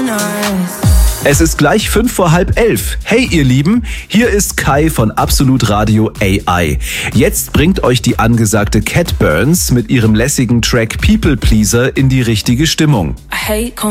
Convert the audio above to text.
Es ist gleich 11:05. Hey ihr Lieben, hier ist Kai von Absolut Radio AI. Jetzt bringt euch die angesagte Cat Burns mit ihrem lässigen Track People Pleaser in die richtige Stimmung.